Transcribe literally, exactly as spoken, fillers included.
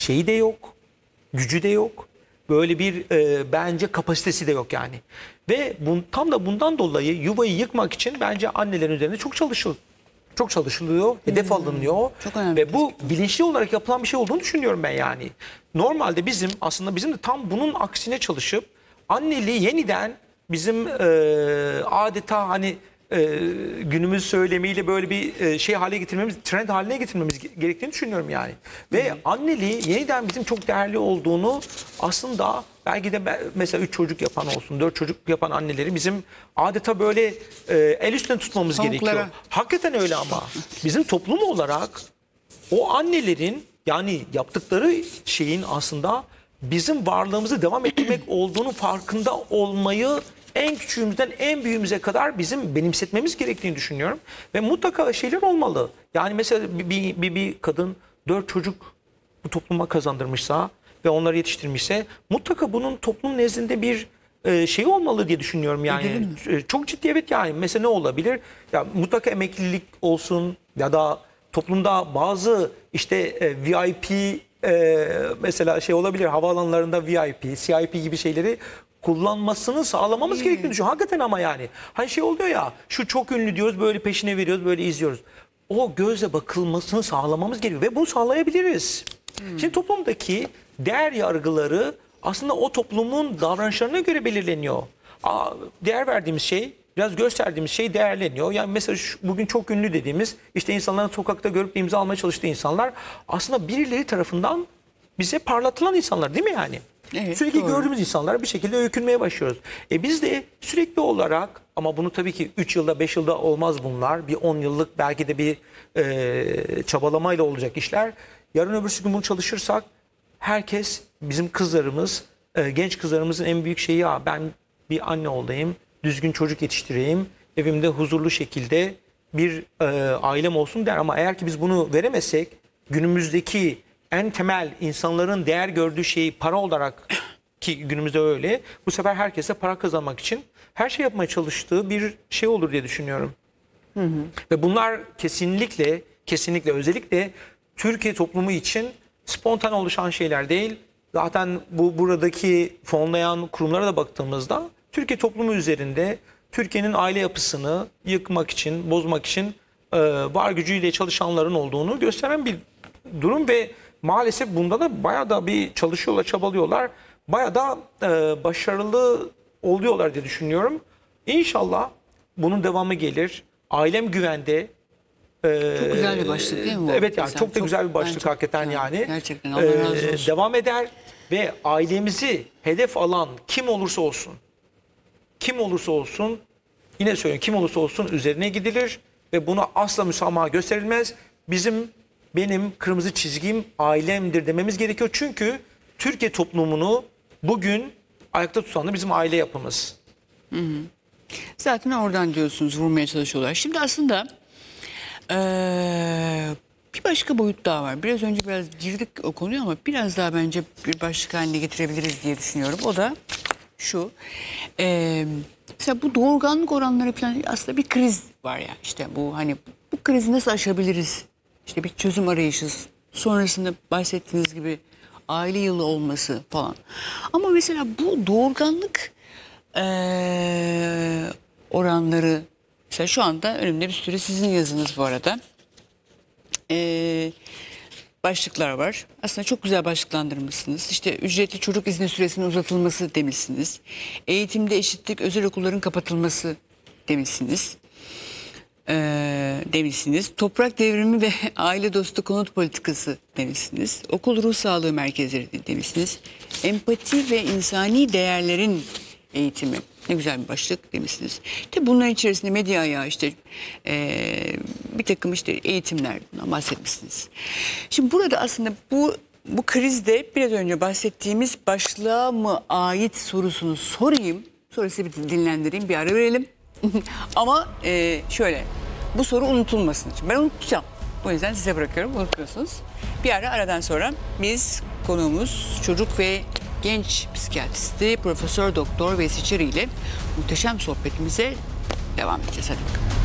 şeyi de yok, gücü de yok. Böyle bir e, bence kapasitesi de yok yani. Ve bun, tam da bundan dolayı yuvayı yıkmak için bence annelerin üzerinde çok çalışılıyor. Çok çalışılıyor, hedef hmm. alınıyor. Çok önemli. Ve bu bilinçli olarak yapılan bir şey olduğunu düşünüyorum ben yani. Normalde bizim aslında bizim de tam bunun aksine çalışıp anneliği yeniden bizim e, adeta hani e, günümüz söylemiyle böyle bir e, şey hale getirmemiz, trend haline getirmemiz gerektiğini düşünüyorum yani. Ve hmm. anneliği yeniden bizim çok değerli olduğunu aslında belki de mesela üç çocuk yapan olsun, dört çocuk yapan anneleri bizim adeta böyle e, el üstüne tutmamız Tavuklara. gerekiyor. Hakikaten öyle ama bizim toplum olarak o annelerin yani yaptıkları şeyin aslında bizim varlığımızı devam ettirmek olduğunu farkında olmayı en küçüğümüzden en büyüğümüze kadar bizim benimsetmemiz gerektiğini düşünüyorum. Ve mutlaka şeyler olmalı. Yani mesela bir, bir, bir, bir kadın dört çocuk bu topluma kazandırmışsa ve onları yetiştirmişse mutlaka bunun toplum nezdinde bir e, şey olmalı diye düşünüyorum yani. E, çok ciddi evet yani. Mesela ne olabilir? Ya mutlaka emeklilik olsun ya da toplumda bazı işte e, V I P e, mesela şey olabilir, havaalanlarında V I P, C I P gibi şeyleri kullanmasını sağlamamız hmm. gerektiğini düşünüyorum. Hakikaten ama yani. Hani şey oluyor ya, şu çok ünlü diyoruz, böyle peşine veriyoruz, böyle izliyoruz. O gözle bakılmasını sağlamamız gerekiyor ve bunu sağlayabiliriz. Hmm. Şimdi toplumdaki değer yargıları aslında o toplumun davranışlarına göre belirleniyor. Aa, değer verdiğimiz şey, biraz gösterdiğimiz şey değerleniyor. Yani mesela şu, bugün çok ünlü dediğimiz, işte insanların sokakta görüp imza almaya çalıştığı insanlar aslında birileri tarafından bize parlatılan insanlar değil mi yani? Evet, sürekli doğru. gördüğümüz insanlar bir şekilde öykünmeye başlıyoruz. E biz de sürekli olarak, ama bunu tabii ki üç yılda beş yılda olmaz bunlar. Bir on yıllık belki de bir e, çabalamayla olacak işler. Yarın öbürsü gün bunu çalışırsak herkes, bizim kızlarımız, e, genç kızlarımızın en büyük şeyi ya ben bir anne olayım, düzgün çocuk yetiştireyim, evimde huzurlu şekilde bir e, ailem olsun der. Ama eğer ki biz bunu veremezsek günümüzdeki en temel insanların değer gördüğü şeyi para olarak, ki günümüzde öyle, bu sefer herkese para kazanmak için her şey yapmaya çalıştığı bir şey olur diye düşünüyorum. Hı hı. Ve bunlar kesinlikle kesinlikle özellikle Türkiye toplumu için spontan oluşan şeyler değil. Zaten bu buradaki fonlayan kurumlara da baktığımızda Türkiye toplumu üzerinde Türkiye'nin aile yapısını yıkmak için, bozmak için e, var gücüyle çalışanların olduğunu gösteren bir durum ve maalesef bunda da bayağı da bir çalışıyorlar, çabalıyorlar. Bayağı da e, başarılı oluyorlar diye düşünüyorum. İnşallah bunun devamı gelir. Ailem güvende. E, çok güzel bir başlık değil mi bu? Evet yani Mesela çok da çok, güzel bir başlık hakikaten güzel. yani. Gerçekten Allah razı olsun. E, devam eder ve ailemizi hedef alan kim olursa olsun, kim olursa olsun, yine söylüyorum kim olursa olsun üzerine gidilir ve buna asla müsamaha gösterilmez. Bizim benim kırmızı çizgim ailemdir dememiz gerekiyor. Çünkü Türkiye toplumunu bugün ayakta tutan da bizim aile yapımız. Hı hı. Zaten oradan diyorsunuz vurmaya çalışıyorlar. Şimdi aslında ee, bir başka boyut daha var. Biraz önce biraz girdik o konuya ama biraz daha bence bir başlık haline getirebiliriz diye düşünüyorum. O da şu. Ee, mesela bu doğurganlık oranları falan aslında bir kriz var ya. İşte bu hani bu krizi nasıl aşabiliriz? İşte bir çözüm arayışız. Sonrasında bahsettiğiniz gibi aile yılı olması falan. Ama mesela bu doğurganlık ee, oranları, mesela şu anda önümde bir sürü sizin yazınız bu arada. Ee, başlıklar var. Aslında çok güzel başlıklandırmışsınız. İşte ücretli çocuk izni süresinin uzatılması demişsiniz. Eğitimde eşitlik, özel okulların kapatılması demişsiniz. Ee, demişsiniz. Toprak devrimi ve aile dostu konut politikası demişsiniz. Okul ruh sağlığı merkezleri demişsiniz. Empati ve insani değerlerin eğitimi. Ne güzel bir başlık demişsiniz. Tabii bunların içerisinde medya ayağı, işte e, bir takım işte eğitimlerden bahsetmişsiniz. Şimdi burada aslında bu bu krizde biraz önce bahsettiğimiz başlığa mı ait sorusunu sorayım. Sonra size bir dinlendireyim, bir ara verelim. Ama e, şöyle, bu soru unutulmasın için. Ben unutacağım. O yüzden size bırakıyorum, unutmuyorsunuz. Bir ara aradan sonra biz konuğumuz çocuk ve genç psikiyatristi Profesör Doktor Veysi Çeri ile muhteşem sohbetimize devam edeceğiz. Hadi bakalım.